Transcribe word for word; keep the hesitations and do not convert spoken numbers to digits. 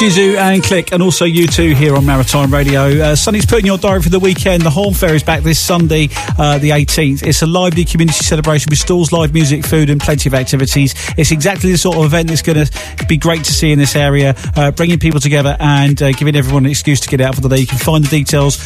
Jizu and Click, and also you two here on Maritime Radio. Uh, Sonny's putting your diary for the weekend. The Horn Fair is back this Sunday, uh, the eighteenth. It's a lively community celebration with stalls, live music, food and plenty of activities. It's exactly the sort of event that's going to be great to see in this area, uh, bringing people together and uh, giving everyone an excuse to get out for the day. You can find the details